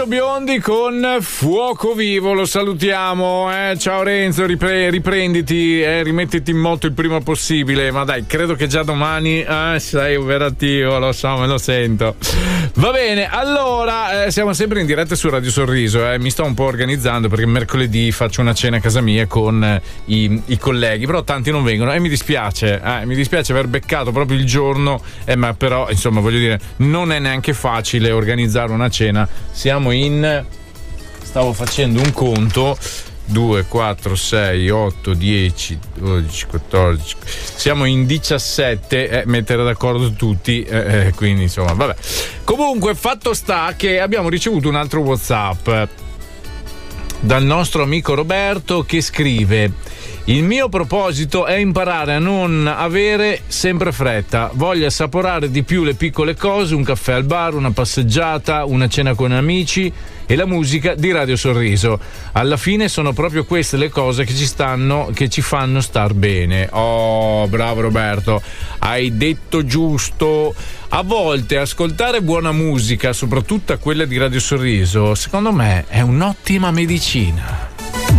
Renzo Biondi con Fuoco Vivo, lo salutiamo. Ciao Renzo, riprenditi, rimettiti in moto il prima possibile. Ma dai, credo che già domani sei operativo, lo so, me lo sento. Va bene, allora siamo sempre in diretta su Radio Sorriso. Mi sto un po' organizzando perché mercoledì faccio una cena a casa mia con i colleghi, però tanti non vengono e mi dispiace aver beccato proprio il giorno, ma però insomma voglio dire, non è neanche facile organizzare una cena. Stavo facendo un conto: 2, 4, 6, 8, 10, 12, 14. Siamo in 17, mettere d'accordo tutti, quindi insomma, vabbè. Comunque, fatto sta che abbiamo ricevuto un altro WhatsApp dal nostro amico Roberto che scrive: il mio proposito è imparare a non avere sempre fretta, voglio assaporare di più le piccole cose, un caffè al bar, una passeggiata, una cena con amici e la musica di Radio Sorriso. Alla fine sono proprio queste le cose che ci fanno star bene. Oh, bravo Roberto, hai detto giusto. A volte ascoltare buona musica, soprattutto quella di Radio Sorriso, secondo me è un'ottima medicina.